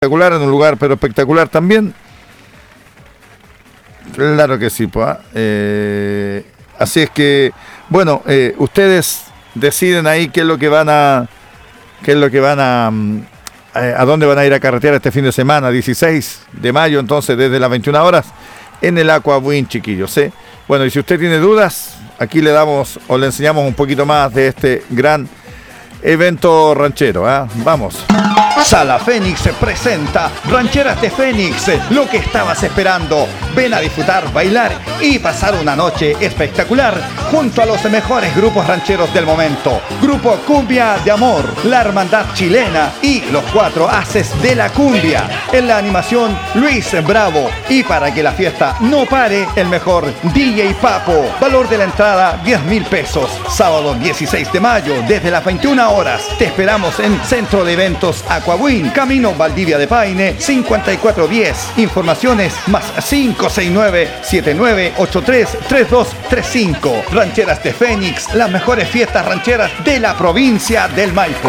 espectacular, en un lugar pero espectacular también. Claro que sí, pues. Así es que, bueno, ustedes deciden ahí qué es lo que van a dónde van a ir a carretear este fin de semana, 16 de mayo, entonces desde las 21 horas en el Aqua Buin, chiquillos, ¿sí? Bueno, y si usted tiene dudas, aquí le damos o le enseñamos un poquito más de este gran evento ranchero, ¿eh? Vamos. Sala Fénix presenta Rancheras de Fénix, lo que estabas esperando. Ven a disfrutar, bailar y pasar una noche espectacular junto a los mejores grupos rancheros del momento. Grupo Cumbia de Amor, La Hermandad Chilena y los 4 Haces de la Cumbia. En la animación, Luis Bravo. Y para que la fiesta no pare, el mejor DJ Papo. Valor de la entrada, 10,000 pesos. Sábado 16 de mayo, desde las 21 horas. Te esperamos en Centro de Eventos Aquabuin, Camino Valdivia de Paine, 5410. Informaciones más 569-7983-3235. Rancheras de Fénix, las mejores fiestas rancheras de la provincia del Maipo.